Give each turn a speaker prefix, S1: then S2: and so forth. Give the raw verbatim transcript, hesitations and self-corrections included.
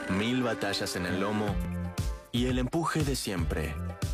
S1: Mil batallas en el lomo y el empuje de siempre.